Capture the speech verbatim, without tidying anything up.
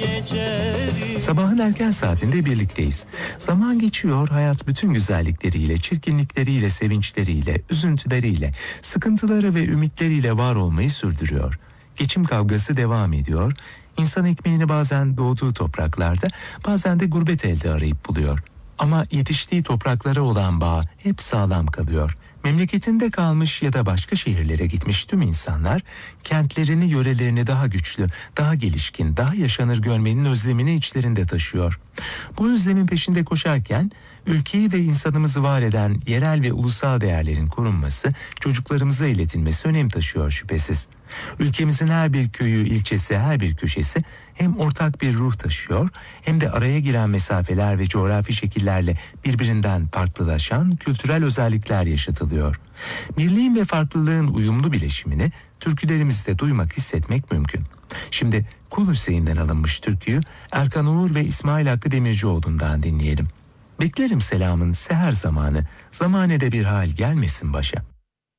Sabahın erken saatinde birlikteyiz. Zaman geçiyor, hayat bütün güzellikleriyle, çirkinlikleriyle, sevinçleriyle, üzüntüleriyle, sıkıntıları ve ümitleriyle var olmayı sürdürüyor. Geçim kavgası devam ediyor. İnsan ekmeğini bazen doğduğu topraklarda, bazen de gurbet elde arayıp buluyor. Ama yetiştiği topraklara olan bağ hep sağlam kalıyor. Memleketinde kalmış ya da başka şehirlere gitmiş tüm insanlar kentlerini, yörelerini daha güçlü, daha gelişkin, daha yaşanır görmenin özlemini içlerinde taşıyor. Bu özlemin peşinde koşarken ülkeyi ve insanımızı var eden yerel ve ulusal değerlerin korunması, çocuklarımıza iletilmesi önem taşıyor şüphesiz. Ülkemizin her bir köyü, ilçesi, her bir köşesi hem ortak bir ruh taşıyor hem de araya giren mesafeler ve coğrafi şekillerle birbirinden farklılaşan kültürel özellikler yaşatılıyor. Birliğin ve farklılığın uyumlu bileşimini türkülerimizde duymak, hissetmek mümkün. Şimdi Kul Hüseyin'den alınmış türküyü Erkan Uğur ve İsmail Hakkı Demircioğlu'ndan dinleyelim. Beklerim selamın seher zamanı, zamanede bir hal gelmesin başa.